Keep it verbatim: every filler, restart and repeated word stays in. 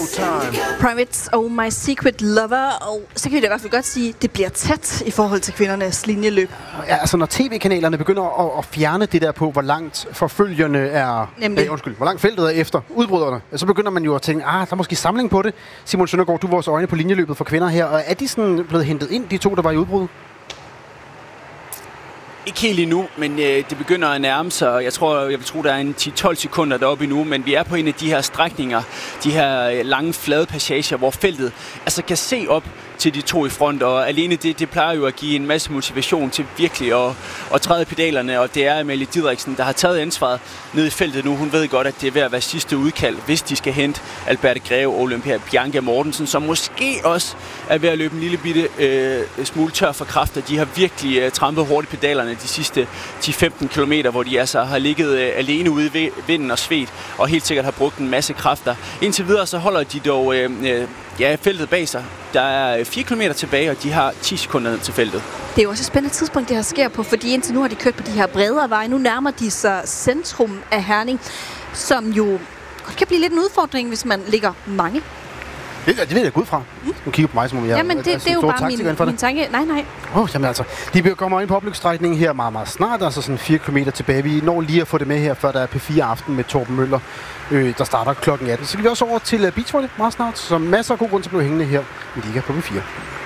Privates og My Secret Lover, og så kan vi da i hvert fald godt sige, at det bliver tæt i forhold til kvindernes linjeløb. Ja, altså når tv-kanalerne begynder at, at fjerne det der på, hvor langt forfølgerne er, øh, undskyld, hvor langt feltet er efter udbryderne, så begynder man jo at tænke, ah, der er måske samling på det. Simon Søndergaard, du er vores øjne på linjeløbet for kvinder her, og er de sådan blevet hentet ind, de to, der var i udbrud? Ikke helt endnu, men øh, det begynder at nærme sig. Jeg tror, jeg vil tro, der er en ti til tolv sekunder deroppe endnu, men vi er på en af de her strækninger, de her øh, lange, flade passager, hvor feltet altså kan se op til de to i front, og alene det, det plejer jo at give en masse motivation til virkelig at, at træde pedalerne, og det er Amalie Didriksen, der har taget ansvaret ned i feltet nu. Hun ved godt, at det er ved at være sidste udkald, hvis de skal hente Alberte Greve og Olympia Bianca Mortensen, som måske også er ved at løbe en lille bitte øh, smule tør for kræfter. De har virkelig øh, trampet hurtigt pedalerne de sidste ti til femten kilometer, hvor de altså har ligget øh, alene ude i vinden og svedt, og helt sikkert har brugt en masse kræfter. Indtil videre så holder de dog øh, øh, ja, feltet bag sig. Der er fire kilometer tilbage, og de har ti sekunder ned til feltet. Det er jo også et spændende tidspunkt, det her sker på, fordi indtil nu har de kørt på de her bredere veje. Nu nærmer de sig centrum af Herning, som jo godt kan blive lidt en udfordring, hvis man ligger mange. Det, det ved jeg godt fra. Mm. Nu kigger på mig, som om jeg Jamen, det, er, det er jo bare min, min tanke. Nej, nej. Åh, oh, jamen altså. De kommer ind på opløbsstrækningen her meget, meget snart. Altså sådan fire kilometer tilbage. Vi når lige at få det med her, før der er P fire Aften med Torben Møller, øh, der starter klokken atten. Så kan vi også over til beachvolley meget snart. Så masser af god grund til at blive hængende her i Liga på P fire.